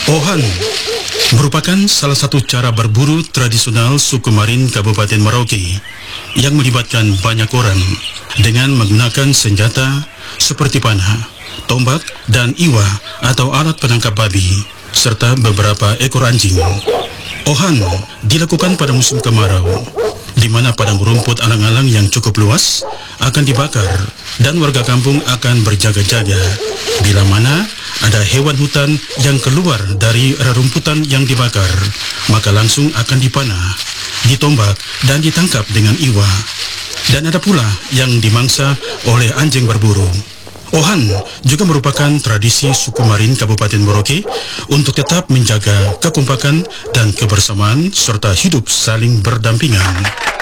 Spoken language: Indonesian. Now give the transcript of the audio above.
Ohan merupakan salah satu cara berburu tradisional suku Marin Kabupaten Merauke yang melibatkan banyak orang dengan menggunakan senjata seperti panah, tombak, dan iwa atau alat penangkap babi, serta beberapa ekor anjing. Ohan dilakukan pada musim kemarau, di mana padang rumput alang-alang yang cukup luas akan dibakar dan warga kampung akan berjaga-jaga bila mana ada hewan hutan yang keluar dari rerumputan yang dibakar, maka langsung akan dipanah, ditombak, dan ditangkap dengan iwa. Dan ada pula yang dimangsa oleh anjing berburu. Ohan juga merupakan tradisi suku Marin Kabupaten Merauke untuk tetap menjaga kekompakan dan kebersamaan serta hidup saling berdampingan.